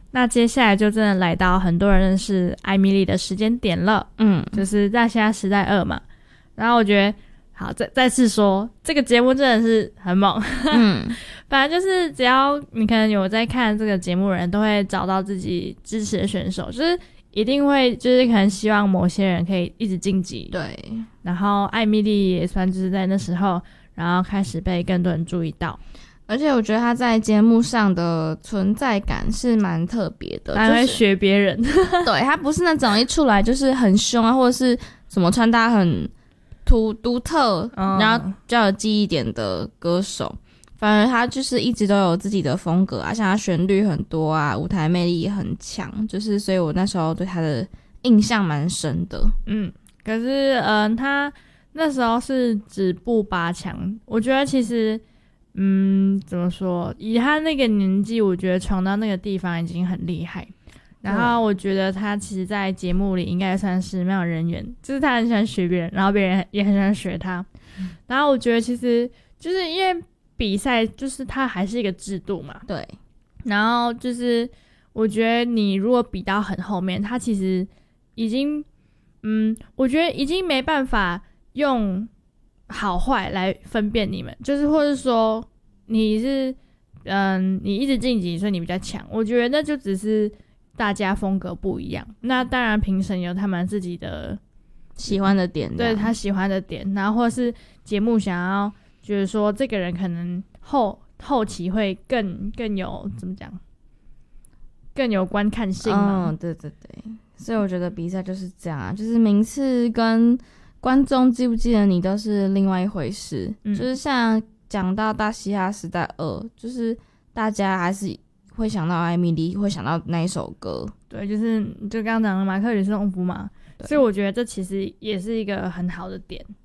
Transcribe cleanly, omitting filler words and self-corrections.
那接下来就真的来到很多人认识艾米丽的时间点了，就是大虾时代2嘛。然后我觉得，好，再次说，这个节目真的是很猛，反正就是只要你可能有在看这个节目的人，都会找到自己支持的选手，就是一定会就是可能希望某些人可以一直晋级， 对。 然后艾米丽也算就是在那时候，然后开始被更多人注意到。 而且我觉得他在节目上的存在感是蛮特别的， 还会学别人， 对，他不是那种一出来就是很凶啊，或者是什么穿搭很独特，然后比较有记忆点的歌手，反而他就是一直都有自己的风格啊，像他旋律很多啊，舞台魅力也很强，就是所以我那时候对他的印象蛮深的。 可是他那时候是止步8强，我觉得其实怎么说，以他那个年纪，我觉得闯到那个地方已经很厉害。然后我觉得他其实在节目里应该算是蛮有人缘，就是他很喜欢学别人，然后别人也很喜欢学他。然后我觉得其实就是因为比赛就是它还是一个制度嘛， 对。 然后就是我觉得你如果比到很后面，他其实已经我觉得已经没办法用好坏来分辨你们，就是或是说你是你一直晋级所以你比较强，我觉得那就只是大家风格不一样。那当然评审有他们自己的喜欢的点， 对他喜欢的点，然后或是节目想要觉得说这个人可能后期会更有怎么讲，更有观看性嘛。 对对对，所以我觉得比赛就是这样啊，就是名次跟观众记不记得你都是另外一回事。就是像讲到大嘻哈时代2，就是大家还是会想到艾米丽，会想到那一首歌。对， 就刚刚讲的马克·吕斯·翁夫嘛，所以我觉得这其实也是一个很好的点。